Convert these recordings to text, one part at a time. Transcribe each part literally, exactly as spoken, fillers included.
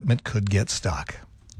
equipment could get stuck.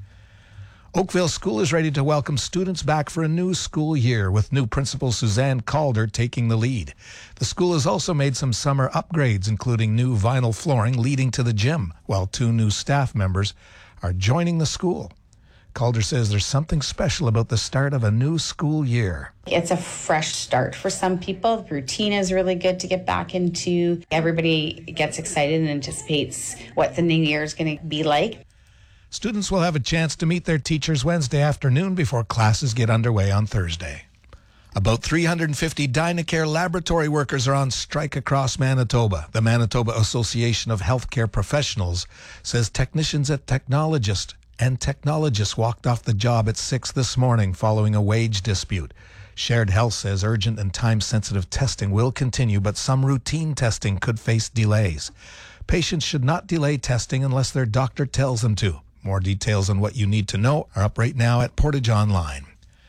Oakville School is ready to welcome students back for a new school year, with new principal Suzanne Calder taking the lead. The school has also made some summer upgrades, including new vinyl flooring leading to the gym, while two new staff members are joining the school. Calder says there's something special about the start of a new school year. It's a fresh start for some people. The routine is really good to get back into. Everybody gets excited and anticipates what the new year is going to be like. Students will have a chance to meet their teachers Wednesday afternoon before classes get underway on Thursday. About three hundred fifty Dynacare laboratory workers are on strike across Manitoba. The Manitoba Association of Healthcare Professionals says technicians at Technologist and technologists walked off the job at six this morning following a wage dispute. Shared Health says urgent and time-sensitive testing will continue, but some routine testing could face delays. Patients should not delay testing unless their doctor tells them to. More details on what you need to know are up right now at Portage Online.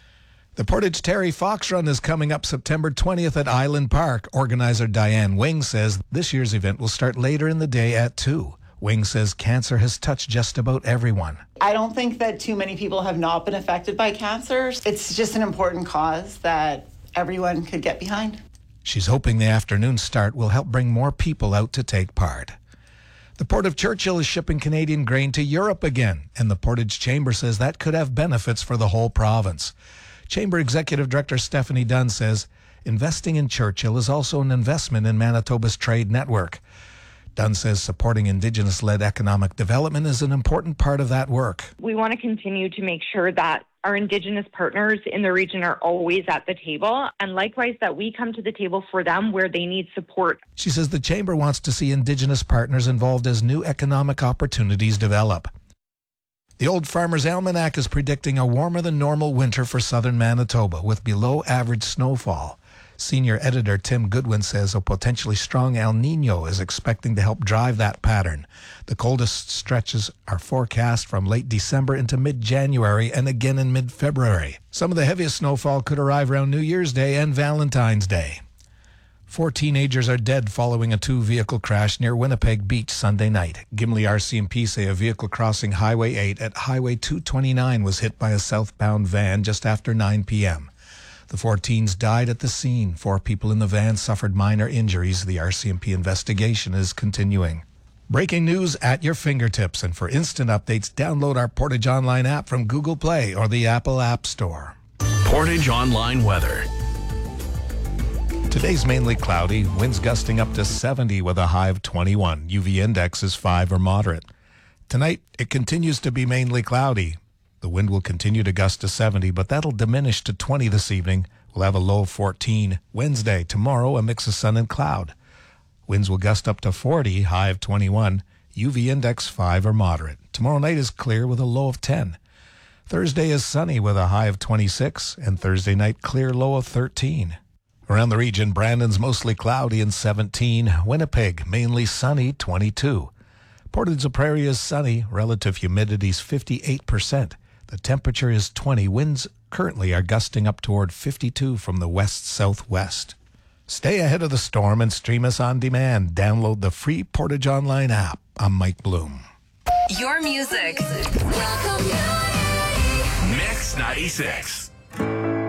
The Portage Terry Fox Run is coming up September twentieth at Island Park. Organizer Diane Wing says this year's event will start later in the day at two. Wing says cancer has touched just about everyone. I don't think that too many people have not been affected by cancer. It's just an important cause that everyone could get behind. She's hoping the afternoon start will help bring more people out to take part. The Port of Churchill is shipping Canadian grain to Europe again, and the Portage Chamber says that could have benefits for the whole province. Chamber Executive Director Stephanie Dunn says investing in Churchill is also an investment in Manitoba's trade network. Dunn says supporting Indigenous-led economic development is an important part of that work. We want to continue to make sure that our Indigenous partners in the region are always at the table, and likewise that we come to the table for them where they need support. She says the Chamber wants to see Indigenous partners involved as new economic opportunities develop. The Old Farmer's Almanac is predicting a warmer than normal winter for southern Manitoba with below average snowfall. Senior editor Tim Goodwin says a potentially strong El Nino is expecting to help drive that pattern. The coldest stretches are forecast from late December into mid-January and again in mid-February. Some of the heaviest snowfall could arrive around New Year's Day and Valentine's Day. Four teenagers are dead following a two-vehicle crash near Winnipeg Beach Sunday night. Gimli R C M P say a vehicle crossing Highway eight at Highway two twenty-nine was hit by a southbound van just after nine p.m. The four teens died at the scene. Four people in the van suffered minor injuries. The R C M P investigation is continuing. Breaking news at your fingertips, and for instant updates, download our Portage Online app from Google Play or the Apple App Store. Portage Online weather. Today's mainly cloudy, winds gusting up to seventy with a high of twenty-one. U V index is five or moderate. Tonight, it continues to be mainly cloudy. The wind will continue to gust to seventy, but that'll diminish to twenty this evening. We'll have a low of fourteen. Wednesday, tomorrow, a mix of sun and cloud. Winds will gust up to forty, high of twenty-one. U V index five or moderate. Tomorrow night is clear with a low of ten. Thursday is sunny with a high of twenty-six, and Thursday night clear, low of thirteen. Around the region, Brandon's mostly cloudy and seventeen. Winnipeg, mainly sunny, twenty-two. Portage la Prairie is sunny. Relative humidity is fifty-eight percent. The temperature is twenty. Winds currently are gusting up toward fifty-two from the west-southwest. Stay ahead of the storm and stream us on demand. Download the free Portage Online app. I'm Mike Bloom. Your music. Mix ninety-six.